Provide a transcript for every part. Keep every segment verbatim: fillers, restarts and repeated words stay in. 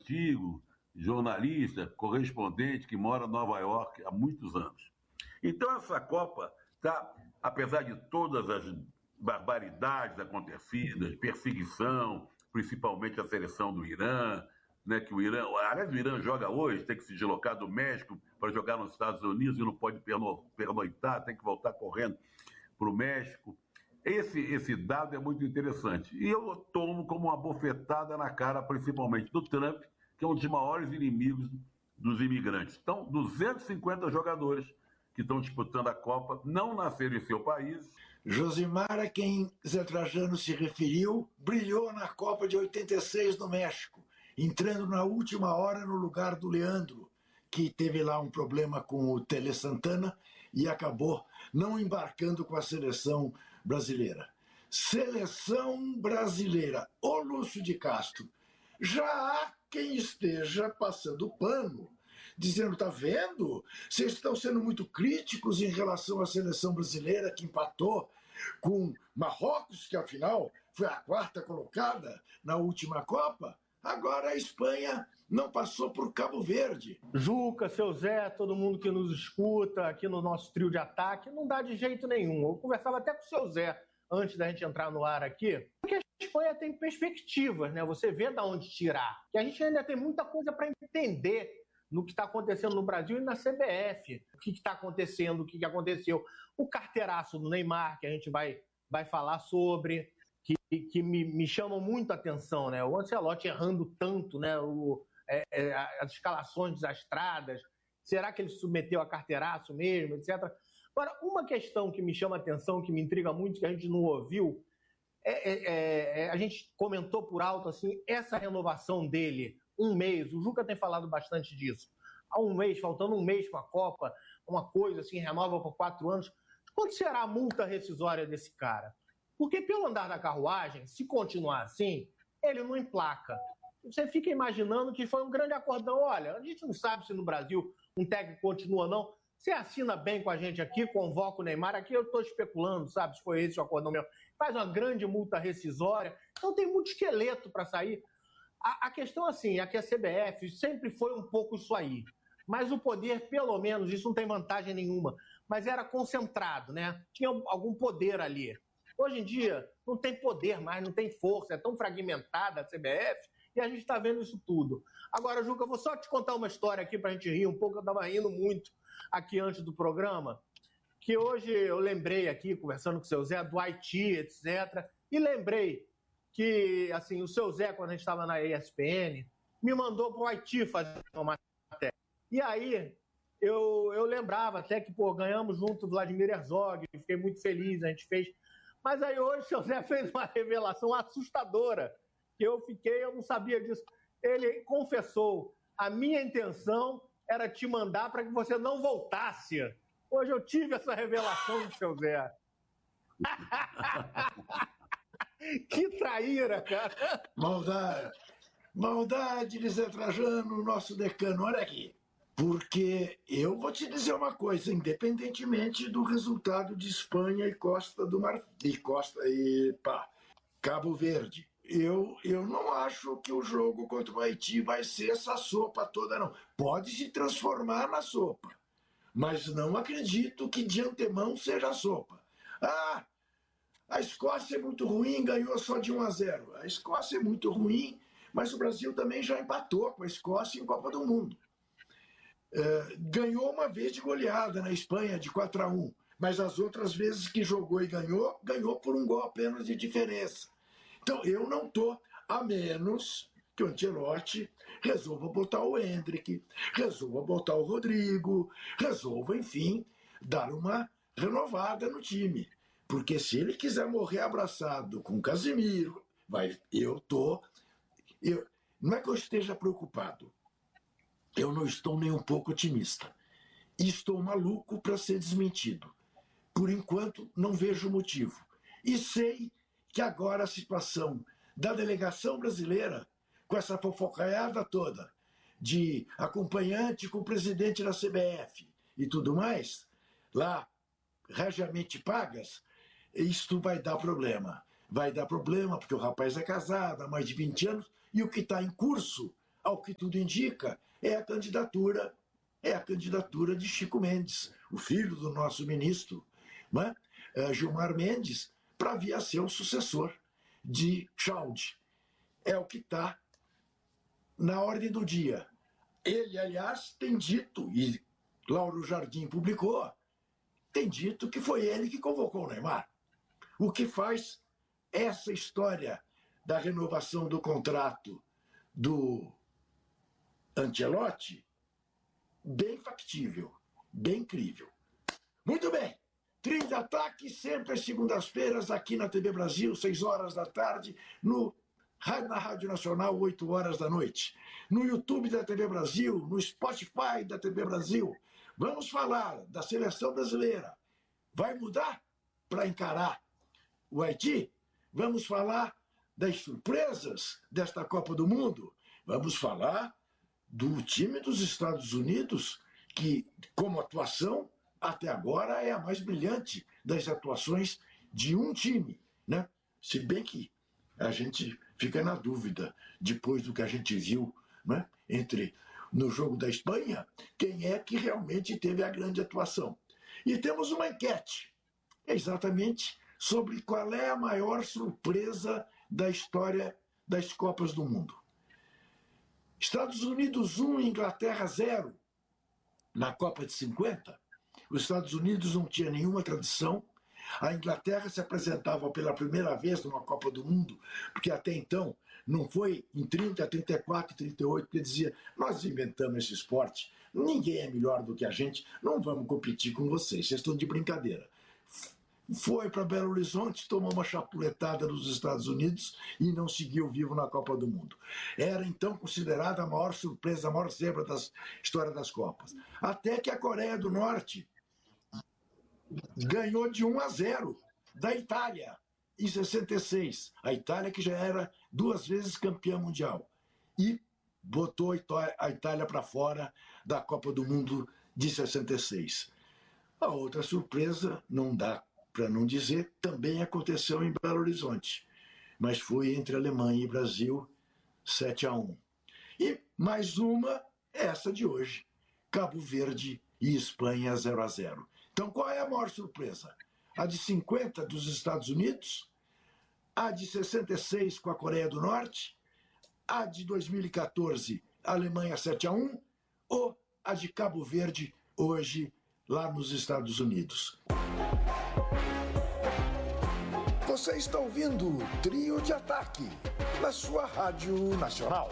antigo, jornalista, correspondente, que mora em Nova York há muitos anos. Então essa Copa, tá, apesar de todas as barbaridades acontecidas, perseguição, principalmente a seleção do Irã, né, que o Irã, aliás, o Irã joga hoje, tem que se deslocar do México para jogar nos Estados Unidos e não pode pernoitar, tem que voltar correndo para o México. Esse, esse dado é muito interessante. E eu tomo como uma bofetada na cara, principalmente do Trump, que é um dos maiores inimigos dos imigrantes. Então, duzentos e cinquenta jogadores que estão disputando a Copa não nasceram em seu país. Josimar, a quem Zé Trajano se referiu, brilhou na Copa de oitenta e seis no México, entrando na última hora no lugar do Leandro, que teve lá um problema com o Tele Santana e acabou não embarcando com a seleção brasileira. Seleção brasileira, ô Lúcio de Castro, já há quem esteja passando pano, dizendo, tá vendo? Vocês estão sendo muito críticos em relação à seleção brasileira que empatou com Marrocos, que afinal foi a quarta colocada na última Copa. Agora a Espanha não passou por Cabo Verde. Juca, seu Zé, todo mundo que nos escuta aqui no nosso trio de ataque, não dá de jeito nenhum. Eu conversava até com o seu Zé antes da gente entrar no ar aqui, porque a Espanha tem perspectivas, né? Você vê de onde tirar. Que a gente ainda tem muita coisa para entender no que está acontecendo no Brasil e na C B F. O que está acontecendo, o que, que aconteceu. O carteiraço do Neymar, que a gente vai, vai falar sobre, que, que me, me chamam muito a atenção, né? O Ancelotti errando tanto, né? O, é, é, as escalações desastradas. Será que ele se submeteu a carteiraço mesmo, etcétera. Agora, uma questão que me chama a atenção, que me intriga muito, que a gente não ouviu, é, é, é, a gente comentou por alto assim, essa renovação dele, um mês, o Juca tem falado bastante disso, há um mês, faltando um mês para a Copa, uma coisa assim, renova por quatro anos, quanto será a multa rescisória desse cara? Porque pelo andar da carruagem, se continuar assim, ele não emplaca. Você fica imaginando que foi um grande acordão, olha, a gente não sabe se no Brasil um técnico continua ou não. Você assina bem com a gente aqui, convoca o Neymar, aqui eu estou especulando, sabe, se foi esse o acordão mesmo. Faz uma grande multa rescisória, então tem muito esqueleto para sair. A, a questão, assim, é que a C B F sempre foi um pouco isso aí, mas o poder, pelo menos, isso não tem vantagem nenhuma, mas era concentrado, né? Tinha algum poder ali. Hoje em dia, não tem poder mais, não tem força, é tão fragmentada a C B F, e a gente está vendo isso tudo. Agora, Juca, eu vou só te contar uma história aqui para a gente rir um pouco, eu estava rindo muito aqui antes do programa, que hoje eu lembrei aqui, conversando com o seu Zé, do Haiti, etcétera, e lembrei que, assim, o seu Zé, quando a gente estava na E S P N, me mandou para o Haiti fazer uma matéria. E aí, eu, eu lembrava até que, pô, ganhamos junto o Vladimir Herzog, fiquei muito feliz, a gente fez. Mas aí hoje o seu Zé fez uma revelação assustadora, que eu fiquei, eu não sabia disso. Ele confessou, a minha intenção era te mandar para que você não voltasse. Hoje eu tive essa revelação do seu Zé. Que traíra, cara. Maldade. Maldade de Zé Trajano, nosso decano. Olha aqui. Porque eu vou te dizer uma coisa, independentemente do resultado de Espanha e Costa do Mar... e Costa e pá, Cabo Verde. Eu, eu não acho que o jogo contra o Haiti vai ser essa sopa toda, não. Pode se transformar na sopa, mas não acredito que de antemão seja sopa. Ah, a Escócia é muito ruim, ganhou só de um a zero. A Escócia é muito ruim, mas o Brasil também já empatou com a Escócia em Copa do Mundo. É, ganhou uma vez de goleada na Espanha de quatro a um, mas as outras vezes que jogou e ganhou, ganhou por um gol apenas de diferença. Então eu não estou, a menos que o Ancelotti resolva botar o Endrick, resolva botar o Rodrigo, resolva, enfim, dar uma renovada no time. Porque se ele quiser morrer abraçado com o Casemiro, vai, eu tô, eu, não é que eu esteja preocupado, eu não estou nem um pouco otimista. Estou maluco para ser desmentido. Por enquanto, não vejo motivo. E sei que agora a situação da delegação brasileira, com essa fofocaiada toda, de acompanhante com o presidente da C B F e tudo mais, lá, regiamente pagas, isto vai dar problema. Vai dar problema porque o rapaz é casado há mais de vinte anos e o que está em curso ao que tudo indica, é a candidatura, é a candidatura de Chico Mendes, o filho do nosso ministro, não é? É, Gilmar Mendes, para vir a ser o sucessor de Schaud. É o que está na ordem do dia. Ele, aliás, tem dito, e Lauro Jardim publicou, tem dito que foi ele que convocou o Neymar. O que faz essa história da renovação do contrato do Ancelotti bem factível, bem incrível. Muito bem. Trio de Ataque, sempre às segundas-feiras, aqui na T V Brasil, seis horas da tarde, no, na Rádio Nacional, oito horas da noite. No YouTube da T V Brasil, no Spotify da T V Brasil. Vamos falar da seleção brasileira. Vai mudar para encarar o Haiti? Vamos falar das surpresas desta Copa do Mundo? Vamos falar do time dos Estados Unidos, que, como atuação, até agora é a mais brilhante das atuações de um time, né? Se bem que a gente fica na dúvida, depois do que a gente viu, né? Entre no jogo da Espanha, quem é que realmente teve a grande atuação. E temos uma enquete, exatamente sobre qual é a maior surpresa da história das Copas do Mundo. Estados Unidos um, Inglaterra zero, na Copa de cinquenta. Os Estados Unidos não tinha nenhuma tradição. A Inglaterra se apresentava pela primeira vez numa Copa do Mundo, porque até então não foi em trinta, trinta e quatro, trinta e oito, que dizia: nós inventamos esse esporte, ninguém é melhor do que a gente, não vamos competir com vocês, vocês estão de brincadeira. Foi para Belo Horizonte, tomou uma chapuletada dos Estados Unidos e não seguiu vivo na Copa do Mundo. Era então considerada a maior surpresa, a maior zebra da história das Copas. Até que a Coreia do Norte ganhou de um a zero da Itália em sessenta e seis. A Itália, que já era duas vezes campeã mundial. E botou a Itália para fora da Copa do Mundo de sessenta e seis. A outra surpresa, não dá para não dizer, também aconteceu em Belo Horizonte, mas foi entre Alemanha e Brasil, sete a um. E mais uma, essa de hoje, Cabo Verde e Espanha zero a zero. Então, qual é a maior surpresa? A de cinquenta dos Estados Unidos, a de sessenta e seis com a Coreia do Norte, a de dois mil e quatorze, Alemanha sete a um, ou a de Cabo Verde, hoje, lá nos Estados Unidos. Você está ouvindo o Trio de Ataque, na sua Rádio Nacional.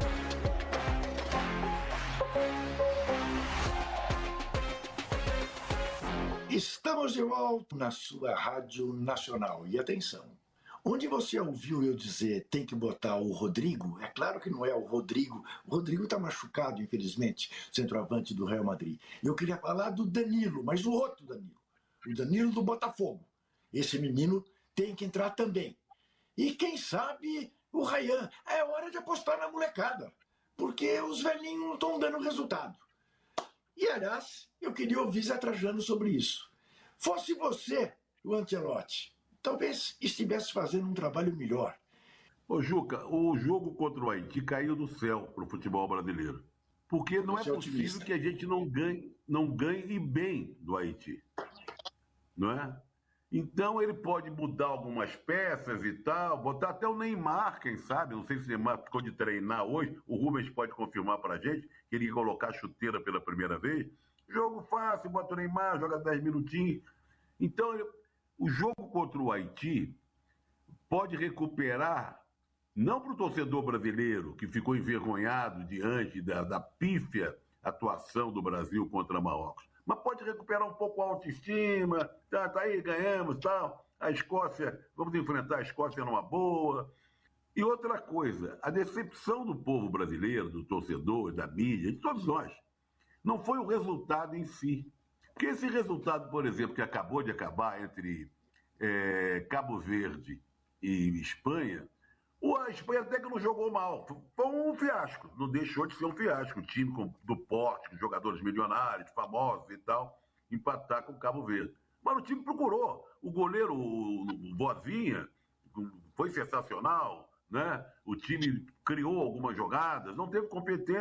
Estamos de volta na sua Rádio Nacional. E atenção, onde você ouviu eu dizer tem que botar o Rodrigo, é claro que não é o Rodrigo. O Rodrigo está machucado, infelizmente, centroavante do Real Madrid. Eu queria falar do Danilo, mas o outro Danilo. O Danilo do Botafogo. Esse menino tem que entrar também. E quem sabe o Ryan. É hora de apostar na molecada, porque os velhinhos não estão dando resultado. E, aliás, eu queria ouvir Zé Trajano sobre isso. Fosse você, o Ancelotti, talvez estivesse fazendo um trabalho melhor. Ô, Juca, o jogo contra o Haiti caiu do céu para o futebol brasileiro. Porque não é possível que a gente não ganhe, não ganhe bem do Haiti. Não é? Então ele pode mudar algumas peças e tal, botar até o Neymar, quem sabe, não sei se o Neymar ficou de treinar hoje, o Rubens pode confirmar pra gente, que ele ia colocar a chuteira pela primeira vez. Jogo fácil, bota o Neymar, joga dez minutinhos. Então, o jogo contra o Haiti pode recuperar, não para o torcedor brasileiro, que ficou envergonhado diante da, da pífia atuação do Brasil contra Marrocos, mas pode recuperar um pouco a autoestima, tá, tá aí, ganhamos, tal. A Escócia, vamos enfrentar a Escócia numa boa. E outra coisa, a decepção do povo brasileiro, do torcedor, da mídia, de todos nós, não foi o resultado em si. Porque esse resultado, por exemplo, que acabou de acabar entre é, Cabo Verde e Espanha, a Espanha até que não jogou mal. Foi um fiasco, não deixou de ser um fiasco. O time com, do porte, com jogadores milionários, famosos e tal, empatar com o Cabo Verde. Mas o time procurou. O goleiro, o Vozinha, foi sensacional, né? O time criou algumas jogadas, não teve competência.